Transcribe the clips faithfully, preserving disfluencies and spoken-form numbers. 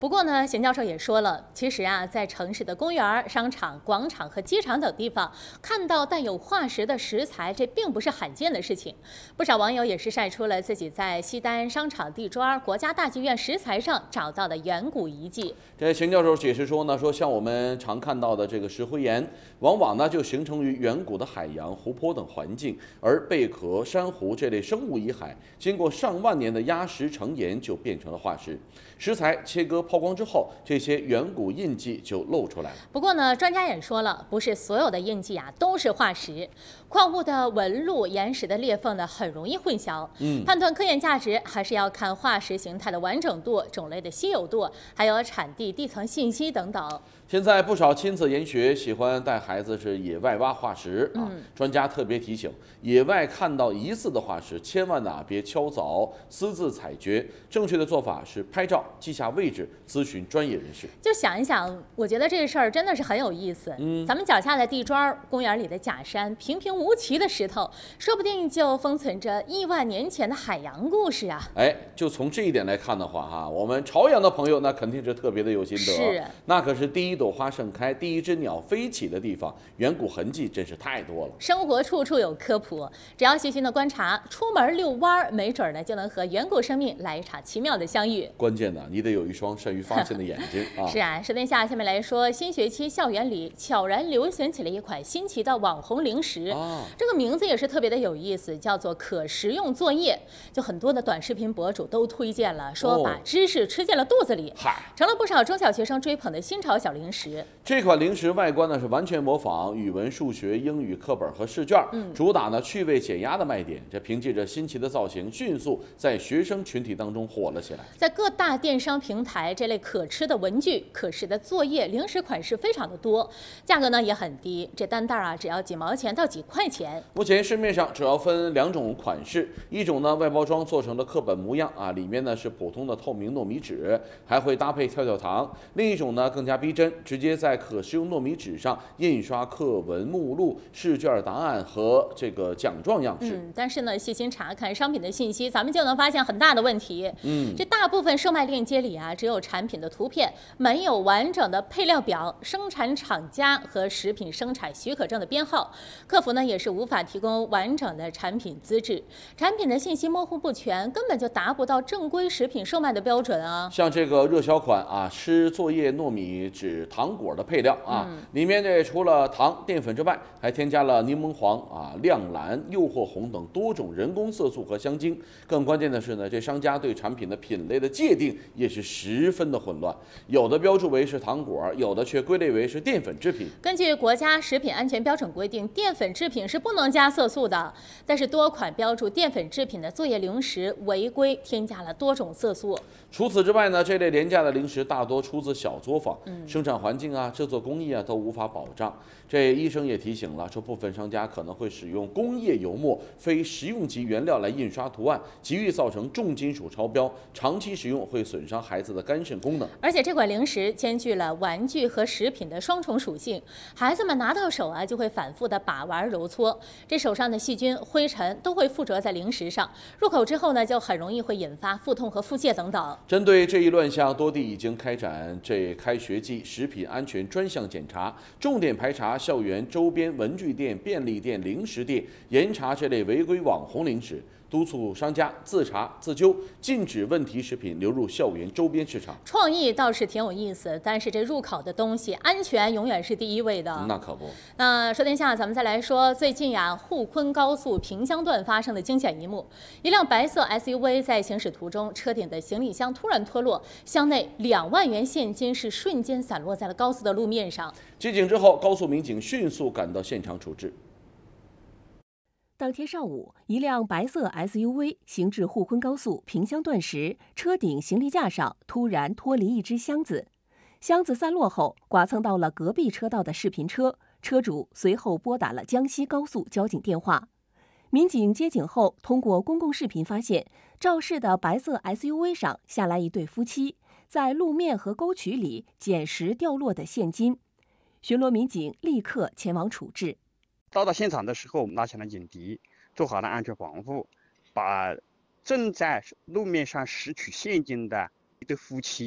不过呢，邢教授也说了，其实啊，在城市的公园、商场、广场和机场等地方看到带有化石的石材，这并不是罕见的事情。不少网友也是晒出了自己在西单商场地砖、国家大剧院石材上找到的远古遗迹。 这邢教授解释说呢，说像我们常看到的这个石灰岩，往往呢就形成于远古的海洋、湖泊等环境，而贝壳、珊瑚这类生物遗骸，经过上万年的压实成岩，就变成了化石。石材切割抛光之后，这些远古印记就露出来了。 不过呢，专家也说了，不是所有的印记啊都是化石，矿物的纹路、岩石的裂缝呢很容易混淆。嗯，判断科研价值还是要看化石形态的完整度、种类的稀有度，还有产地、地层信息等等。 现在不少亲子研学喜欢带孩子是野外挖化石啊，嗯、专家特别提醒，野外看到疑似的化石，千万呐别敲凿、私自采掘，正确的做法是拍照、记下位置，咨询专业人士。 就想一想，我觉得这个事儿真的是很有意思。嗯，咱们脚下的地砖、公园里的假山、平平无奇的石头，说不定就封存着亿万年前的海洋故事啊！ 哎，就从这一点来看的话，哈，我们朝阳的朋友那肯定是特别的有心得， 是， 那可是第一朵花盛开、第一只鸟飞起的地方，远古痕迹真是太多了。 生活处处有科普，只要细心的观察，出门遛弯儿，没准呢就能和远古生命来一场奇妙的相遇。 关键呢，你得有一双善于发现的眼睛啊！ 是啊，舌尖下，下面来说，新学期校园里悄然流行起了一款新奇的网红零食，啊、这个名字也是特别的有意思，叫做可食用作业。就很多的短视频博主都推荐了，说把知识吃进了肚子里， 嗨、哦， 成了不少中小学生追捧的新潮小零食。 这款零食外观呢是完全模仿语文、数学、英语课本和试卷，嗯、主打呢趣味减压的卖点。这凭借着新奇的造型，迅速在学生群体当中火了起来。 在各大电商平台，这类可吃的文具、可食的作业、零食款式非常的多，价格呢也很低，这单袋啊只要几毛钱到几块钱。 目前市面上主要分两种款式，一种呢外包装做成了课本模样啊，里面呢是普通的透明糯米纸，还会搭配跳跳糖；另一种呢更加逼真，直接在可食用糯米纸上印刷课文目录、试卷答案和这个奖状样式。 嗯，但是呢细心查看商品的信息，咱们就能发现很大的问题。嗯，这大部分售卖链接里啊，只有产品的图片，没有完整的配料表、生产厂家和食品生产许可证的编号。客服呢也是无法提供完整的产品资质，产品的信息模糊不全，根本就达不到正规食品售卖的标准啊。 像这个热销款啊，吃作业糯米纸糖果的配料啊，嗯、里面这除了糖、淀粉之外，还添加了柠檬黄啊、亮蓝、诱惑红等多种人工色素和香精。更关键的是呢，这商家对产品的品类的界定也是十分的混乱，有的标注为是糖果，有的却归类为是淀粉制品。 根据国家食品安全标准规定，淀粉制品是不能加色素的，但是多款标注淀粉制品的作业零食违规添加了多种色素。 除此之外呢，这类廉价的零食大多出自小作坊，嗯、生产环境啊、制作工艺啊都无法保障。这医生也提醒了，说部分商家可能会使用工业油墨、非食用级原料来印刷图案，极易造成重金属超标，长期食用会损伤孩子的肝肾功能。 而且这款零食兼具了玩具和食品的双重属性，孩子们拿到手啊就会反复的把玩揉搓，这手上的细菌、灰尘都会附着在零食上，入口之后呢就很容易会引发腹痛和腹泻等等。 针对这一乱象，多地已经开展这开学季食品安全专项检查，重点排查校园周边文具店、便利店、零食店，严查这类违规网红零食，督促商家自查自纠，禁止问题食品流入校园周边市场。 创意倒是挺有意思，但是这入口的东西安全永远是第一位的。 那可不。 那说天下，咱们再来说最近呀，沪昆高速萍乡段发生的惊险一幕：一辆白色 S U V 在行驶途中，车顶的行李箱突然脱落，箱内两万元现金是瞬间散落在了高速的路面上。 接警之后，高速民警迅速赶到现场处置。 当天上午，一辆白色 S U V 行至沪昆高速萍乡段时，车顶行李架上突然脱离一只箱子，箱子散落后剐蹭到了隔壁车道的视频车，车主随后拨打了江西高速交警电话。民警接警后，通过公共视频发现，肇事的白色 S U V 上下来一对夫妻，在路面和沟渠里捡拾掉落的现金。巡逻民警立刻前往处置。 到达现场的时候，我们拉响了警笛，做好了安全防护，把正在路面上拾取现金的一对夫妻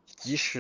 及时